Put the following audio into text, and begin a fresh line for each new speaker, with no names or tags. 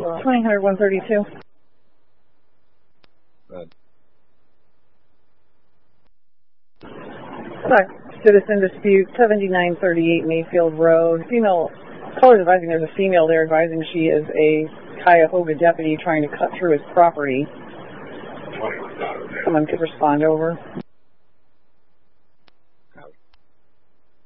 2000 132.
Good.
Citizen dispute, 7938 Mayfield Road. Female, caller's advising there's a female there advising she is a Cuyahoga deputy trying to cut through his property. Someone could respond over.